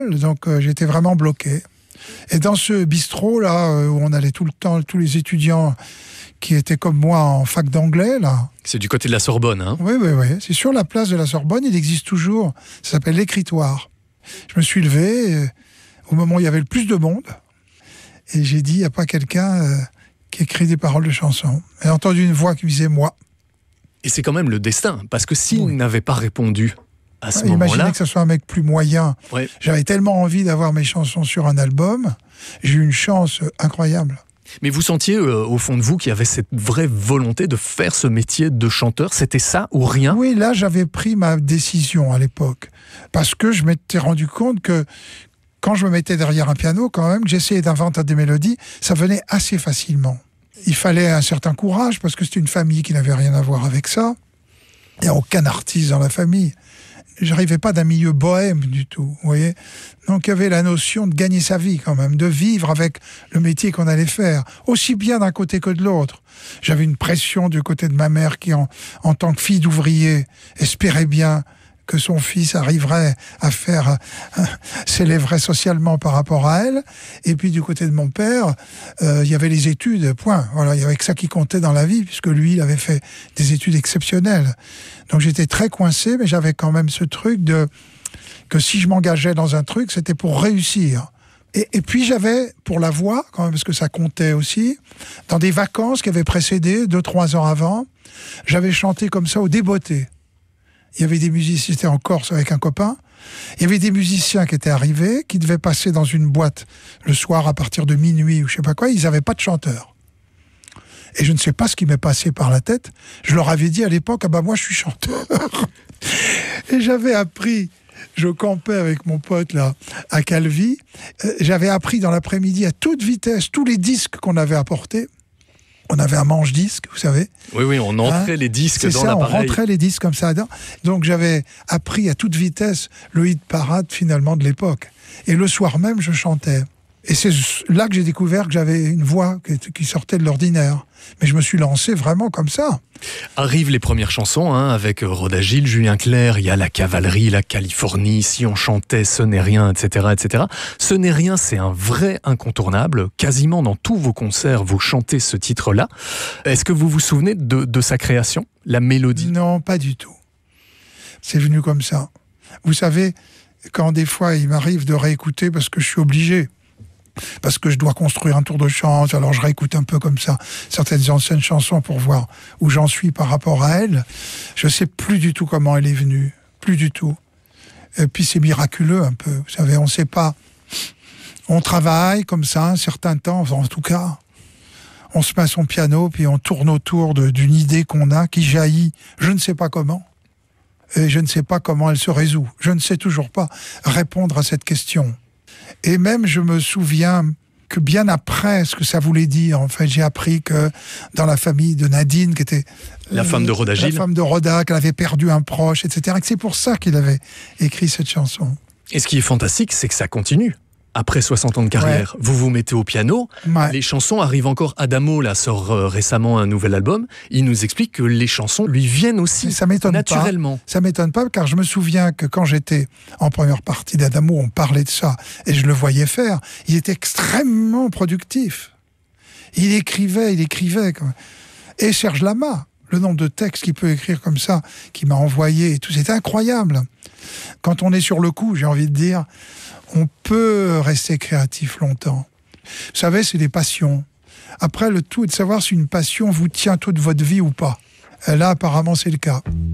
Donc j'étais vraiment bloqué. Et dans ce bistrot-là, où on allait tout le temps, tous les étudiants qui étaient comme moi en fac d'anglais, là. C'est du côté de la Sorbonne, hein? Oui. C'est sur la place de la Sorbonne, il existe toujours. Ça s'appelle l'Écritoire. Je me suis levé au moment où il y avait le plus de monde. Et j'ai dit, il n'y a pas quelqu'un qui écrit des paroles de chansons. J'ai entendu une voix qui me disait, moi. Et c'est quand même le destin, parce que s'il n'avait pas répondu à ce moment-là... Imaginez que ce soit un mec plus moyen. Ouais. J'avais tellement envie d'avoir mes chansons sur un album. J'ai eu une chance incroyable. Mais vous sentiez au fond de vous qu'il y avait cette vraie volonté de faire ce métier de chanteur? C'était ça ou rien? Oui, là j'avais pris ma décision à l'époque. Parce que je m'étais rendu compte que quand je me mettais derrière un piano, quand même, que j'essayais d'inventer des mélodies, ça venait assez facilement. Il fallait un certain courage, parce que c'était une famille qui n'avait rien à voir avec ça. Il n'y a aucun artiste dans la famille. J'arrivais pas d'un milieu bohème du tout, vous voyez. Donc il y avait la notion de gagner sa vie quand même, de vivre avec le métier qu'on allait faire, aussi bien d'un côté que de l'autre. J'avais une pression du côté de ma mère qui, en tant que fille d'ouvrier, espérait bien que son fils arriverait à faire, s'élèverait socialement par rapport à elle. Et puis du côté de mon père, il y avait les études, point. Voilà, il y avait que ça qui comptait dans la vie, puisque lui, il avait fait des études exceptionnelles. Donc j'étais très coincé, mais j'avais quand même ce truc que si je m'engageais dans un truc, c'était pour réussir. Et puis j'avais, pour la voix, quand même, parce que ça comptait aussi, dans des vacances qui avaient précédé, 2-3 ans avant, j'avais chanté comme ça au Débeauté. Il y avait des musiciens, c'était en Corse avec un copain, il y avait des musiciens qui étaient arrivés, qui devaient passer dans une boîte le soir à partir de minuit ou je sais pas quoi, ils n'avaient pas de chanteur. Et je ne sais pas ce qui m'est passé par la tête, je leur avais dit à l'époque, ah bah moi je suis chanteur. Et j'avais appris, je campais avec mon pote là, à Calvi, j'avais appris dans l'après-midi à toute vitesse tous les disques qu'on avait apportés. On avait un manche-disque, vous savez. Oui, on entrait les disques dans l'appareil. On rentrait les disques comme ça dedans. Donc j'avais appris à toute vitesse le hit parade finalement de l'époque. Et le soir même, je chantais. Et c'est là que j'ai découvert que j'avais une voix qui sortait de l'ordinaire. Mais je me suis lancé vraiment comme ça. Arrivent les premières chansons, avec Rodagil, Julien Clerc, il y a La Cavalerie, La Californie, Si on chantait, Ce n'est rien, etc., etc. Ce n'est rien, c'est un vrai incontournable. Quasiment dans tous vos concerts, vous chantez ce titre-là. Est-ce que vous vous souvenez de sa création, la mélodie? Non, pas du tout. C'est venu comme ça. Vous savez, quand des fois il m'arrive de réécouter parce que je suis obligé, parce que je dois construire un tour de chant, alors je réécoute un peu comme ça certaines anciennes chansons pour voir où j'en suis par rapport à elle. Je sais plus du tout comment elle est venue, plus du tout. Et puis c'est miraculeux un peu, vous savez, on sait pas. On travaille comme ça un certain temps, en tout cas. On se met à son piano, puis on tourne autour d'une idée qu'on a, qui jaillit, je ne sais pas comment. Et je ne sais pas comment elle se résout. Je ne sais toujours pas répondre à cette question. Et même, je me souviens que bien après ce que ça voulait dire, en fait, j'ai appris que dans la famille de Nadine, qui était la femme de Rodagil, la femme de Roda, qu'elle avait perdu un proche, etc., et que c'est pour ça qu'il avait écrit cette chanson. Et ce qui est fantastique, c'est que ça continue. Après 60 ans de carrière, vous vous mettez au piano, les chansons arrivent encore. Adamo là, sort récemment un nouvel album, il nous explique que les chansons lui viennent aussi ça m'étonne naturellement. Ça m'étonne pas, car je me souviens que quand j'étais en première partie d'Adamo, on parlait de ça, et je le voyais faire, il était extrêmement productif. Il écrivait. Et Serge Lama, le nombre de textes qu'il peut écrire comme ça, qui m'a envoyé et tout, c'était incroyable. Quand on est sur le coup, j'ai envie de dire, on peut rester créatif longtemps. Vous savez, c'est des passions. Après, le tout est de savoir si une passion vous tient toute votre vie ou pas. Là, apparemment, c'est le cas.